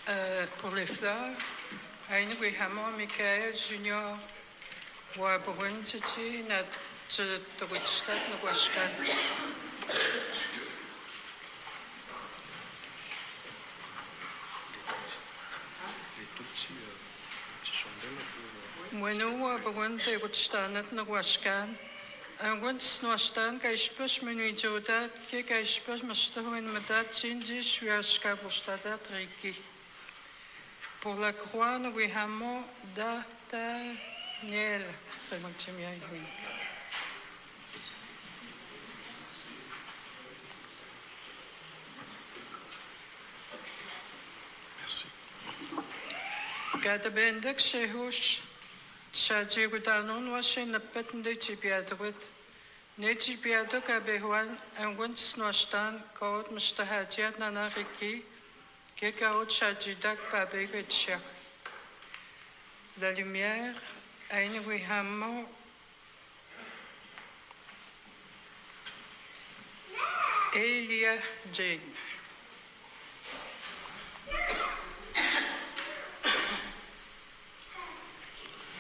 Pour les fleurs, Ainugui Hamo, Michael Junior, Waburun Titi, Nat Tawitstat, Nawaskat. Mwenu Waburun Tawitstanat, Nawaskan. Angwant Snwastan, Kaishpush Minujodat, Kaishpush Mastoin Madat, Chindi, Shuashka Bustadat, Riki. Pour la croix, nous avons Daniel, c'est mon petit mien. Merci. Kada bendak shehush, shaji gudanon washe napet de chipiadwit. Ne chipiado kabehuan, angwant snostan, kaot mustahajat nanariki. La lumière, Ainugui-Hamo, Elia Jane.